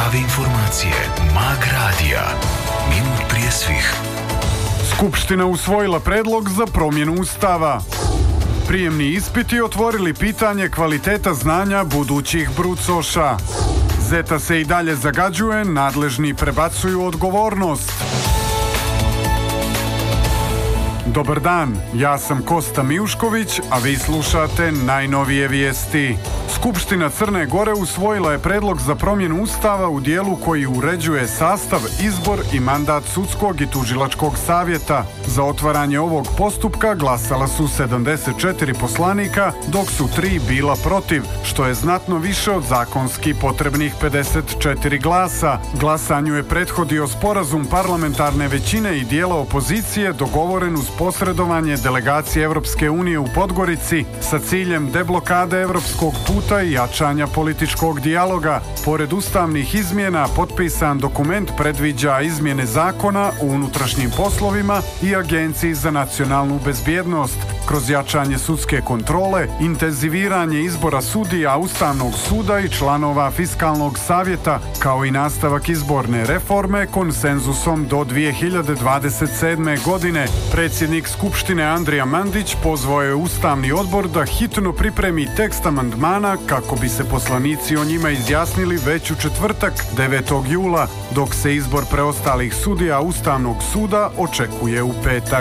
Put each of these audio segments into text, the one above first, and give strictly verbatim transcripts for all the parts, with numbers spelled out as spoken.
Prave informacije. Mag radija. Minut prije svih. Skupština usvojila predlog za promjenu Ustava. Prijemni ispiti otvorili pitanje kvaliteta znanja budućih brucoša. Zeta se i dalje zagađuje, nadležni prebacuju odgovornost. Dobar dan, ja sam Kosta Mijušković, a vi slušate najnovije vijesti. Skupština Crne Gore usvojila je predlog za promjenu Ustava u dijelu koji uređuje sastav, izbor i mandat sudskog i tužilačkog savjeta. Za otvaranje ovog postupka glasala su sedamdeset četiri poslanika, dok su tri bila protiv, što je znatno više od zakonski potrebnih pedeset četiri glasa. Glasanju je prethodio sporazum parlamentarne većine i dijela opozicije dogovoren uz posredovanje delegacije Evropske unije u Podgorici sa ciljem deblokade evropskog puta i jačanja političkog dijaloga. Pored ustavnih izmjena, potpisan dokument predviđa izmjene zakona o unutrašnjim poslovima i Agenciji za nacionalnu bezbjednost, kroz jačanje sudske kontrole, intenziviranje izbora sudija Ustavnog suda i članova Fiskalnog savjeta, kao i nastavak izborne reforme konsenzusom do dvije hiljade dvadeset sedme. godine. Predsjednik Skupštine Andrija Mandić pozvao je Ustavni odbor da hitno pripremi tekst amandmana kako bi se poslanici o njima izjasnili već u četvrtak, devetog jula, dok se izbor preostalih sudija Ustavnog suda očekuje u petak.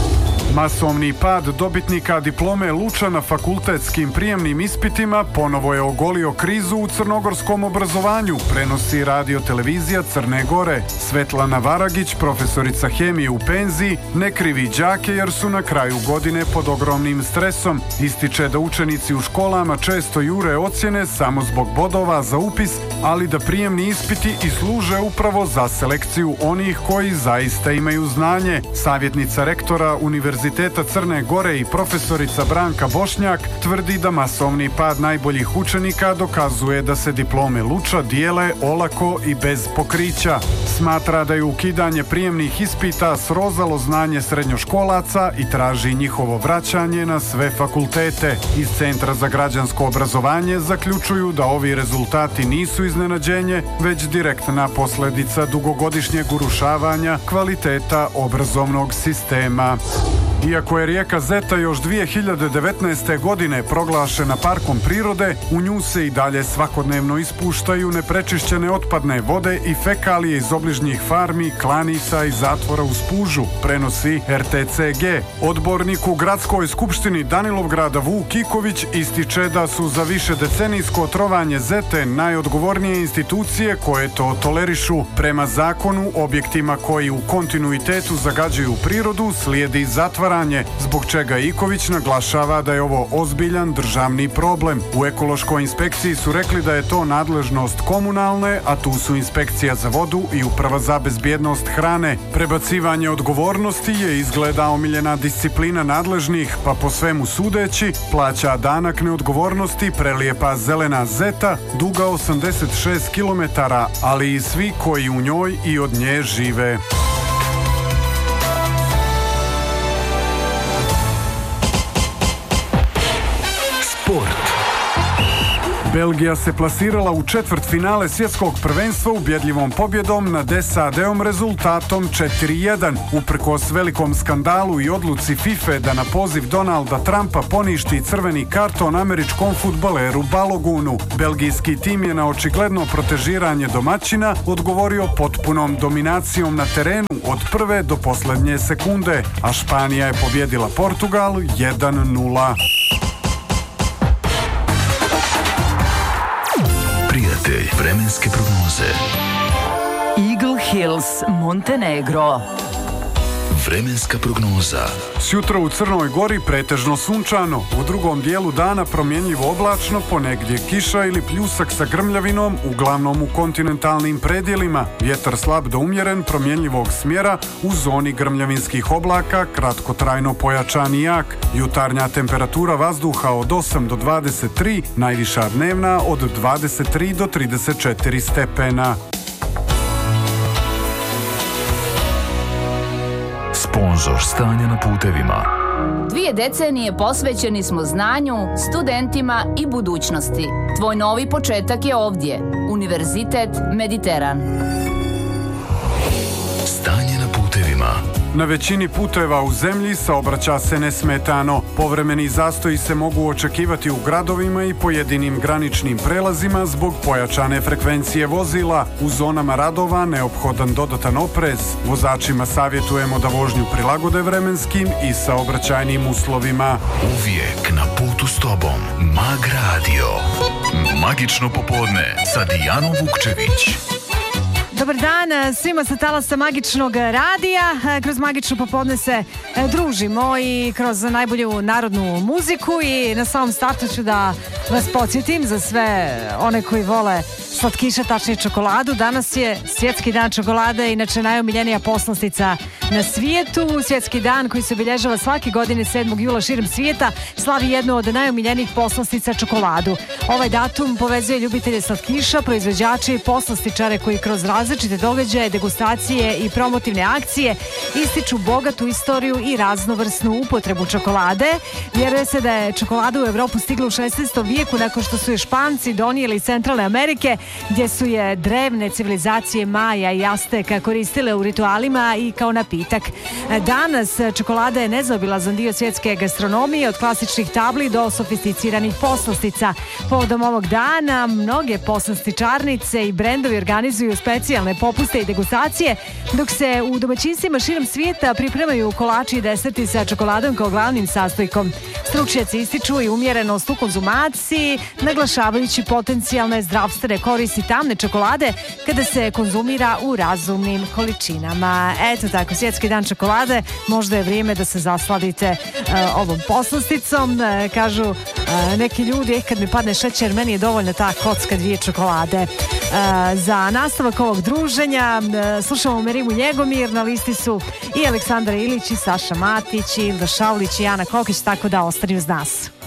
Masovni pad dobitnika diplome Luča na fakultetskim prijemnim ispitima ponovo je ogolio krizu u crnogorskom obrazovanju, prenosi radio televizija Crne Gore. Svetlana Varagić, profesorica hemije u penziji, ne krivi đake jer su na kraju godine pod ogromnim stresom. Ističe da učenici u školama često jure ocjene samo zbog bodova za upis, ali da prijemni ispiti i služe upravo za selekciju onih koji zaista imaju znanje. Savjetnica rektora Univerziteta Univerziteta Crne Gore i profesorica Branka Bošnjak tvrdi da masovni pad najboljih učenika dokazuje da se diplome Luča dijele olako i bez pokrića. Smatra da je ukidanje prijemnih ispita srozalo znanje srednjoškolaca i traži njihovo vraćanje na sve fakultete. Iz Centra za građansko obrazovanje zaključuju da ovi rezultati nisu iznenađenje, već direktna posljedica dugogodišnjeg urušavanja kvaliteta obrazovnog sistema. Iako je rijeka Zeta još dvije hiljade devetnaeste. godine proglašena parkom prirode, u nju se i dalje svakodnevno ispuštaju neprečišćene otpadne vode i fekalije iz obližnjih farmi, klanica i zatvora uz Pužu, prenosi R T C G. Odbornik u gradskoj skupštini Danilovgrada Vuk Kiković ističe da su za više decenijsko otrovanje Zete najodgovornije institucije koje to tolerišu. Prema zakonu, objektima koji u kontinuitetu zagađuju prirodu slijedi zatvor, zbog čega Iković naglašava da je ovo ozbiljan državni problem. U ekološkoj inspekciji su rekli da je to nadležnost komunalne, a tu su inspekcija za vodu i uprava za bezbjednost hrane. Prebacivanje odgovornosti je izgleda omiljena disciplina nadležnih, pa po svemu sudeći plaća danak neodgovornosti prelijepa zelena Zeta, duga osamdeset šest kilometara, ali i svi koji u njoj i od nje žive. Belgija se plasirala u četvrtfinale svjetskog prvenstva ubjedljivom pobjedom nad S A D-om rezultatom četiri jedan. Uprkos velikom skandalu i odluci FIFA da na poziv Donalda Trumpa poništi crveni karton američkom fudbaleru Balogunu, belgijski tim je na očigledno protežiranje domaćina odgovorio potpunom dominacijom na terenu od prve do posljednje sekunde, a Španija je pobjedila Portugal jedan nula. Prijatelj vremenske prognoze. Eagle Hills, Montenegro. Vremenska prognoza. Sjutra u Crnoj Gori pretežno sunčano, u drugom dijelu dana promjenljivo oblačno, ponegdje kiša ili pljusak sa grmljavinom, uglavnom u kontinentalnim predjelima. Vjetar slab do umjeren, promjenljivog smjera, u zoni grmljavinskih oblaka, kratkotrajno pojačan i jak. Jutarnja temperatura vazduha od osam do dvadeset tri, najviša dnevna od dvadeset tri do trideset četiri stepena. Sponzor stanja na putevima. Dvije decenije posvećeni smo znanju, studentima i budućnosti. Tvoj novi početak je ovdje. U Univerzitet Mediteran. Stanje na putevima. Na većini puteva u zemlji saobraća se nesmetano. Povremeni zastoji se mogu očekivati u gradovima i pojedinim graničnim prelazima zbog pojačane frekvencije vozila. U zonama radova neophodan dodatan oprez. Vozačima savjetujemo da vožnju prilagode vremenskim i saobraćajnim uslovima. Uvijek na putu s tobom. Mag Radio. Magično popodne sa Dijanom Vukčević. Dobar dan svima sa talasa Magičnog radija. Kroz Magično popodne se družimo i kroz najbolju narodnu muziku i na samom startu ću da vas podsjetim za sve one koji vole slatkiše, tačnije čokoladu. Danas je Svjetski dan čokolade, inače najomiljenija poslastica na svijetu. Svjetski dan koji se obilježava svake godine sedmog jula širom svijeta slavi jednu od najomiljenijih poslastica, čokoladu. Ovaj datum povezuje ljubitelje slatkiša, proizvođače i poslastičare koji kroz različite događaje, degustacije i promotivne akcije ističu bogatu istoriju i raznovrsnu upotrebu čokolade. Vjeruje se da je čokolada u Evropu stigla u šesnaestom vijeku nakon što su je Španci donijeli iz Centralne Amerike, gdje su je drevne civilizacije Maja i Azteka koristile u ritualima i kao napitak. Danas čokolada je nezaobilazan dio svjetske gastronomije, od klasičnih tabli do sofisticiranih poslastica. Povodom ovog dana mnoge poslastičarnice i brendovi organizuju specijalne popuste i degustacije, dok se u domaćinstvima širom svijeta pripremaju kolači i deserti sa čokoladom kao glavnim sastojkom. Stručnjaci ističu i umjerenost u konzumaciji, naglašavajući potencijalne zdravstvene koristi tamne čokolade kada se konzumira u razumnim količinama. Eto tako, Svjetski dan čokolade, možda je vrijeme da se zasladite uh, ovom poslasticom. Uh, kažu uh, neki ljudi, eh, kad mi padne šećer, meni je dovoljna ta kocka dvije čokolade. Uh, za nastavak ovog druženja uh, slušamo Merimu Njegomir, na listi su i Aleksandar Ilić i Saša Matić i Ilda Šaulić i Ana Kokić, tako da ostani uz nas.